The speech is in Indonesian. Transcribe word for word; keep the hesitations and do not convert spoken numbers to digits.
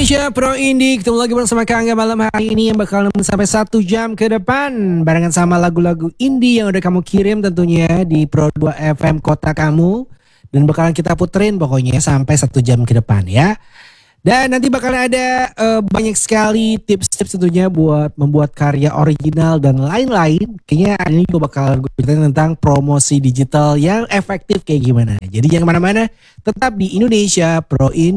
Indonesia Pro Indie, ketemu lagi bersama Kang Angga malam hari ini yang bakal nemenin sampai satu jam ke depan barengan sama lagu-lagu indie yang udah kamu kirim tentunya di Pro dua F M kota kamu, dan bakalan kita puterin pokoknya sampai satu jam ke depan ya. Dan nanti bakalan ada uh, banyak sekali tips-tips tentunya buat membuat karya original dan lain-lain. Kayaknya ini juga bakal gue ceritain tentang promosi digital yang efektif kayak gimana. Jadi jangan kemana-mana, tetap di Indonesia Pro Indie.